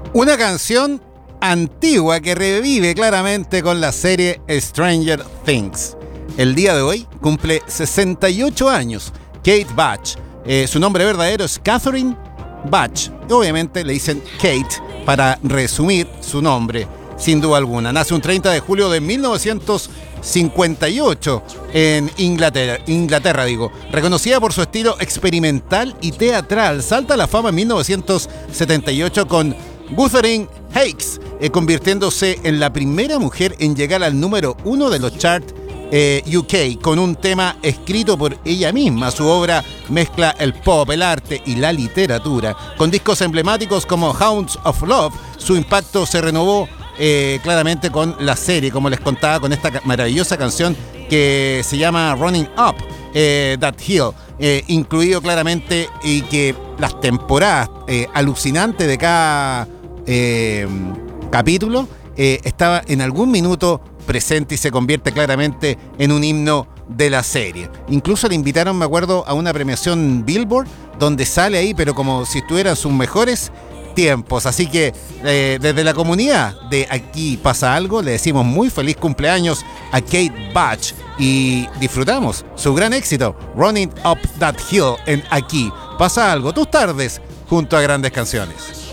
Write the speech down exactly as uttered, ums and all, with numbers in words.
Una canción antigua que revive claramente con la serie Stranger Things. El día de hoy cumple sesenta y ocho años Kate Butch. Eh, su nombre verdadero es Catherine Butch. Obviamente le dicen Kate para resumir su nombre, sin duda alguna. Nace un treinta de julio de mil novecientos cincuenta y ocho en Inglaterra, Inglaterra digo. Reconocida por su estilo experimental y teatral, salta a la fama en mil novecientos setenta y ocho con Wuthering Heights, eh, convirtiéndose en la primera mujer en llegar al número uno de los charts eh, U K con un tema escrito por ella misma. Su obra mezcla el pop, el arte y la literatura. Con discos emblemáticos como Hounds of Love, su impacto se renovó eh, claramente con la serie, como les contaba, con esta maravillosa canción que se llama Running Up eh, That Hill, eh, incluido claramente, y que las temporadas eh, alucinantes de cada Eh, capítulo eh, estaba en algún minuto presente y se convierte claramente en un himno de la serie. Incluso le invitaron, me acuerdo, a una premiación Billboard donde sale ahí, pero como si estuvieran sus mejores tiempos. Así que eh, desde la comunidad de Aquí Pasa Algo le decimos muy feliz cumpleaños a Kate Butch y disfrutamos su gran éxito Running Up That Hill en Aquí Pasa Algo, tus tardes junto a grandes canciones.